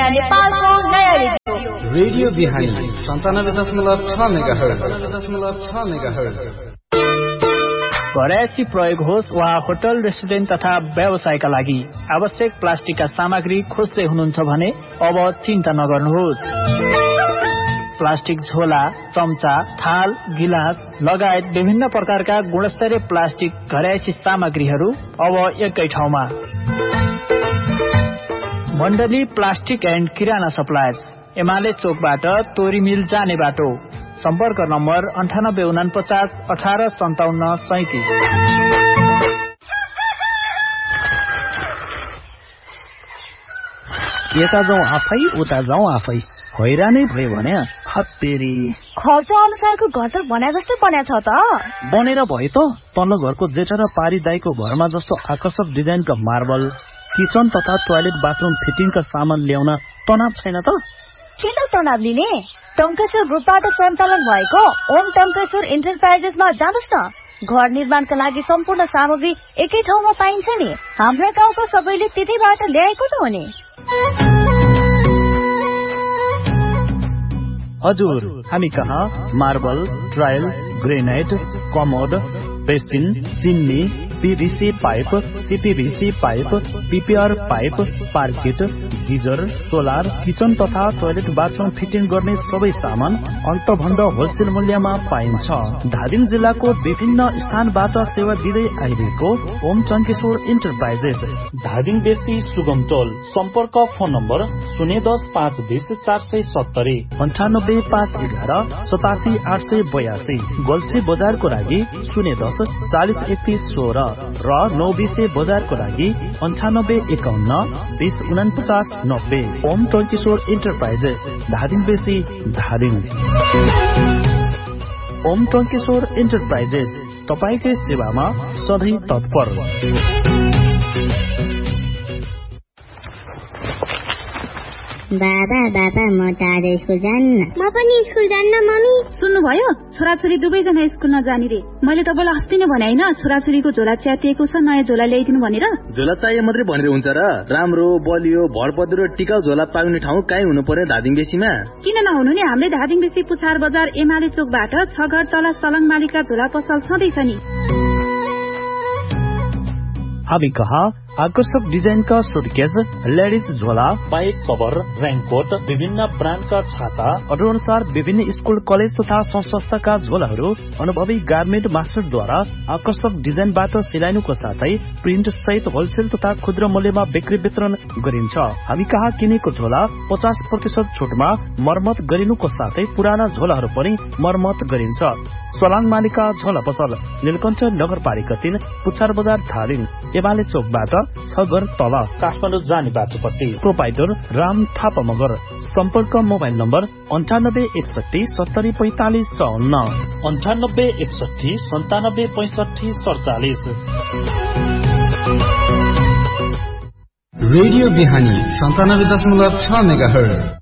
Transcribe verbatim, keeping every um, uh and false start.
नेपालको नयाँ radio radio बिहानी सन्तानब्बे दशमलव छ मेगाहर्ज। घरयासी प्रयोग होस् वा होटल रेस्टुरेन्ट तथा व्यवसायका लागि आवश्यक प्लास्टिकका सामग्री खोज्दै हुनुहुन्छ भने अब चिन्ता नगर्नुहोस्। प्लास्टिक झोला, चम्चा, थाल, गिलास लगायत विभिन्न प्रकारका गुणस्तरीय प्लास्टिक घरयासी सामग्रीहरू अब एकै ठाउँमा। मण्डली प्लास्टिक एन्ड किराना सप्लायर्स, एमाले चोकबाट तोरी मिल जाने बाटो। सम्पर्क नम्बर अन्ठानब्बे उनापचास अठार सन्ताउन्न सैतिस। यता जाउँ आफै उता जाउँ आफै, हैरानै भयो भने हत्तेरी। खर्च अनुसारको घर त बना जस्तै बना छ त। बनेर भयो त। तल्लो घरको जेठा र पारी दाईको घरमा जस्तो आकर्षक डिजाइनका मार्बल, किचन तथा टोयलेट बाथरूम फिटिङका सामान ल्याउन तनाव छैन त। किन तनाव लिने? टङ्केश्वर ग्रुपबाट सञ्चालन भएको ओम टङ्केश्वर इन्टरप्राइजेसमा जानुहोस् न। घर निर्माणका लागि सम्पूर्ण सामग्री एकै ठाउँमा पाइन्छ नि। हाम्रा गाउँको सबैले त्यतैबाट ल्याएको त हो नि। हजुर, हामी कहाँ marble, tile, granite, commode, basin, चिन्नी, PVC pipe, CPVC pipe, PPR pipe, पार्किट, geyser, solar, kitchen तथा टोयलेट बाथरूम फिटिङ गर्ने सबै सामान अन्तभन्दा होलसेल मूल्यमा पाइन्छ। धादिङ जिल्लाको विभिन्न स्थानबाट सेवा दिँदै आइरहेको ओम टङ्केश्वर इन्टरप्राइजेस, धादिङ बेसी सुगम टोल। सम्पर्क फोन नम्बर शून्य दस पाँच बिस चार सय सत्तरी अन्ठानब्बे पाँच एघार सतासी आठ सय बयासी। गोल्सी बजारको लागि शून्य दस चालिस एकतिस सोह्र र नौ बिसे बजारको लागि अन्ठानब्बे एकाउन्न बिस उनपचास नब्बे। ओम टङ्केश्वर इन्टरप्राइजेस, धादिङ बेसी, धादिङ। ओम टङ्केश्वर इन्टरप्राइजेस तपाईकै सेवामा सधैँ तत्पर। बाबा बाबा म त आज स्कुल जान्न। म पनि स्कुल जान्न मम्मी। सुन्नुभयो, छोराछोरी दुवैजना स्कुल नजाने रे। मैले तपाईँलाई अस्ति नै भने होइन, छोराछोरीको झोला च्यातिएको छ, नयाँ झोला ल्याइदिनु भनेर। झोला चाहिए मात्रै भनेर हुन्छ र? राम्रो बलियो भरपद्रो टिकाउ झोला पाउने ठाउँ कहीँ हुनु पर्यो धादिङ बेसीमा। किन नहुनु नि, हाम्रै धादिङ बेसी पुछार बजार एमाले चोकबाट छ घर तल सलङ मालिका झोला पसल छँदैछ नि। हामी कहाँ आकर्षक डिजाइनका सुटकेस, लेडिज झोला, बाइक कभर, रेनकोट, विभिन्न ब्रान्डका छाता, अर्डर अनुसार विभिन्न स्कुल कलेज तथा संस्थाका झोलाहरू अनुभवी गार्मेन्ट मास्टरद्वारा आकर्षक डिजाइनबाट सिलाइनुको साथै प्रिन्ट सहित होलसेल तथा खुद्रा मूल्यमा बिक्री वितरण गरिन्छ। हामी कहाँ किनेको झोला पचास प्रतिशत छुटमा मर्मत गरिनुको साथै पुराना झोलाहरू पनि मर्मत गरिन्छ। सलाङ मालिका झोला पसल, नीलकण्ठ नगरपालिका तीन, पुछार बजार, धादिङ, एमाले चोकबाट छ घर तल, काठमाडौँ जाने बाटोपट्टि। प्रोपाइटर राम थापा मगर। सम्पर्क मोबाइल नम्बर अन्ठानब्बे एकसठी सत्तरी पैंतालिस चौन्न अन्ठानब्बे एकसठी सन्तानब्बे पैंसठी सडचालिस। रेडियो बिहानी सन्तानब्बे दशमलव छ मेगाहर्ज।